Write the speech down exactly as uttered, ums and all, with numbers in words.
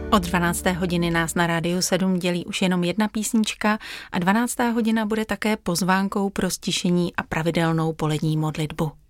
Od dvanácté hodiny nás na Rádiu sedm dělí už jenom jedna písnička a dvanáctá hodina bude také pozvánkou pro stišení a pravidelnou polední modlitbu.